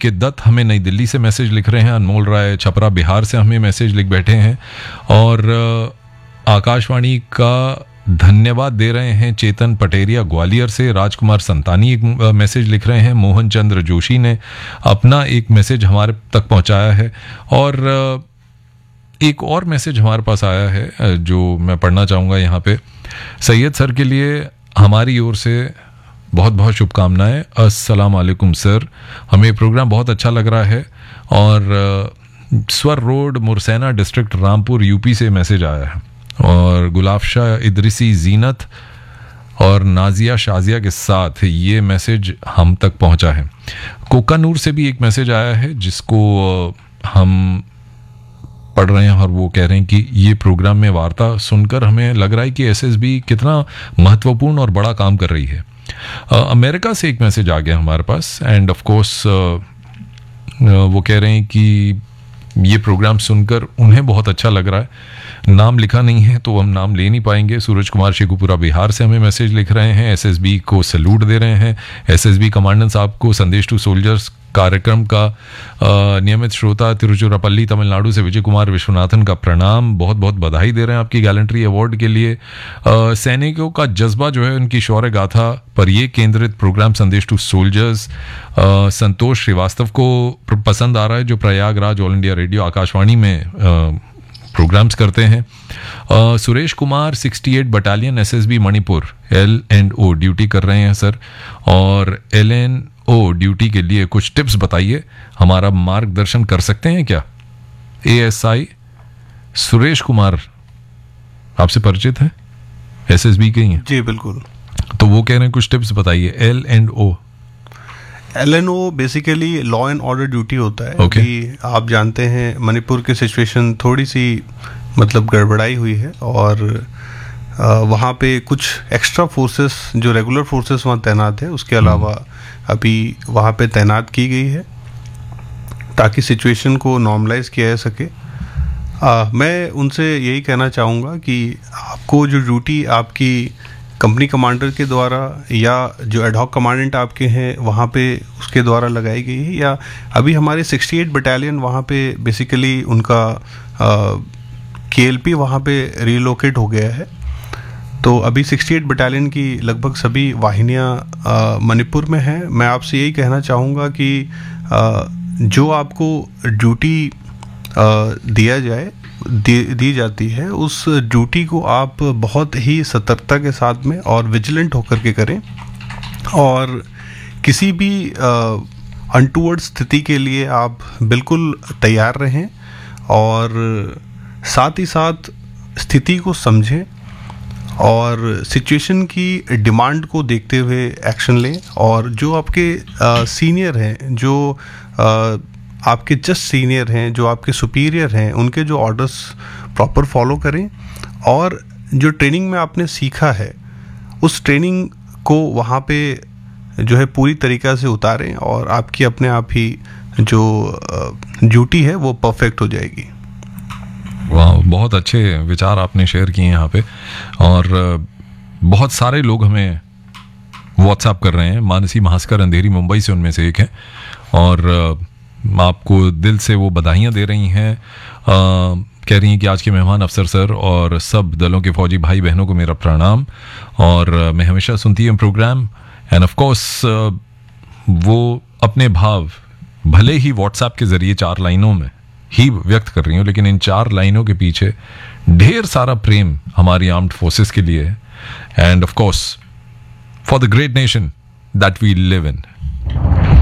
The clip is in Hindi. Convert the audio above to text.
के दत्त हमें नई दिल्ली से मैसेज लिख रहे हैं, अनमोल राय छपरा बिहार से हमें मैसेज लिख बैठे हैं, और आकाशवाणी का धन्यवाद दे रहे हैं चेतन पटेरिया ग्वालियर से, राजकुमार संतानी एक मैसेज लिख रहे हैं, मोहन चंद्र जोशी ने अपना एक मैसेज हमारे तक पहुंचाया है, और एक और मैसेज हमारे पास आया है जो मैं पढ़ना चाहूँगा यहाँ पे। सैयद सर के लिए हमारी ओर से बहुत बहुत शुभकामनाएं। अस्सलाम वालेकुम सर, हमें प्रोग्राम बहुत अच्छा लग रहा है, और स्वर रोड मुरसैना डिस्ट्रिक्ट रामपुर यूपी से मैसेज आया है, और गुलाबशाह इदरिसी जीनत और नाजिया शाजिया के साथ ये मैसेज हम तक पहुंचा है। कोकानूर से भी एक मैसेज आया है जिसको हम पढ़ रहे हैं, और वो कह रहे हैं कि ये प्रोग्राम में वार्ता सुनकर हमें लग रहा है कि एसएसबी कितना महत्वपूर्ण और बड़ा काम कर रही है। अमेरिका से एक मैसेज आ गया हमारे पास, एंड ऑफ कोर्स वो कह रहे हैं कि ये प्रोग्राम सुनकर उन्हें बहुत अच्छा लग रहा है। नाम लिखा नहीं है तो हम नाम ले नहीं पाएंगे। सूरज कुमार शेखुपुरा बिहार से हमें मैसेज लिख रहे हैं, एसएसबी को सैल्यूट दे रहे हैं। एसएसबी कमांडेंट साहब को संदेश टू सोल्जर्स कार्यक्रम का नियमित श्रोता तिरुचिरापल्ली तमिलनाडु से विजय कुमार विश्वनाथन का प्रणाम, बहुत बहुत बधाई दे रहे हैं आपकी गैलेंट्री अवार्ड के लिए। सैनिकों का जज्बा जो है उनकी शौर्य गाथा पर ये केंद्रित प्रोग्राम संदेश टू सोल्जर्स संतोष श्रीवास्तव को पसंद आ रहा है, जो Prayagraj all India radio Akashvani में प्रोग्राम्स करते हैं। Suresh Kumar 68 battalion SSB Manipur L&O duty कर रहे हैं सर, और L&O ड्यूटी के लिए कुछ टिप्स बताइए, हमारा मार्गदर्शन कर सकते हैं क्या? ASI सुरेश कुमार आपसे परिचित है, एसएसबी के ही हैं? जी बिल्कुल। तो वो कह रहे हैं कुछ टिप्स बताइए। L&O basically law and order duty होता है। Okay. अभी आप जानते हैं मणिपुर की सिचुएशन थोड़ी सी मतलब गड़बड़ाई हुई है, और वहाँ पे कुछ एक्स्ट्रा फोर्सेस जो रेगुलर फोर्सेस वहाँ तैनात है उसके अलावा अभी वहाँ पे तैनात की गई है ताकि सिचुएशन को नॉर्मलाइज किया जा सके। मैं उनसे यही कहना चाहूँगा कि आपको जो ड्यूटी आपकी कंपनी कमांडर के द्वारा या जो एडहॉक कमांडेंट आपके हैं वहाँ पे उसके द्वारा लगाई गई है, या अभी हमारे 68 बटालियन वहाँ पे बेसिकली उनका KLP वहाँ पे रिलोकेट हो गया है। तो अभी 68 बटालियन की लगभग सभी वाहिनियाँ मणिपुर में हैं। मैं आपसे यही कहना चाहूँगा कि जो आपको ड्यूटी दिया जाए दी जाती है उस ड्यूटी को आप बहुत ही सतर्कता के साथ में और विजिलेंट होकर के करें, और किसी भी अनटूवर्ड स्थिति के लिए आप बिल्कुल तैयार रहें, और साथ ही साथ स्थिति को समझें और सिचुएशन की डिमांड को देखते हुए एक्शन लें, और जो आपके सीनियर हैं, जो आपके जस्ट सीनियर हैं, जो आपके सुपीरियर हैं, उनके जो ऑर्डर्स प्रॉपर फॉलो करें, और जो ट्रेनिंग में आपने सीखा है उस ट्रेनिंग को वहाँ पे जो है पूरी तरीक़ा से उतारें, और आपकी अपने आप ही जो ड्यूटी है वो परफेक्ट हो जाएगी। वाह, बहुत अच्छे विचार आपने शेयर किए यहाँ पे, और बहुत सारे लोग हमें व्हाट्सएप कर रहे हैं। मानसी महास्कर अंधेरी मुंबई से उनमें से एक हैं, और आपको दिल से वो बधाइयाँ दे रही हैं। कह रही हैं कि आज के मेहमान अफसर सर और सब दलों के फौजी भाई बहनों को मेरा प्रणाम, और मैं हमेशा सुनती हूँ प्रोग्राम, एंड ऑफ कोर्स वो अपने भाव भले ही व्हाट्सएप के ज़रिए 4 लाइनों में ही व्यक्त कर रही हूँ, लेकिन इन 4 लाइनों के पीछे ढेर सारा प्रेम हमारी आर्म्ड फोर्सेस के लिए है, end of course for the great nation that we live in.